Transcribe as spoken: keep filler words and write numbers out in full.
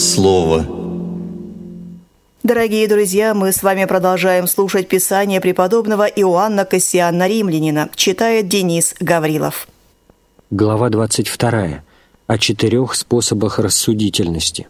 Слово. Дорогие друзья, мы с вами продолжаем слушать Писание преподобного Иоанна Кассиана Римлянина. Читает Денис Гаврилов. Глава двадцать вторая. О четырех способах рассудительности.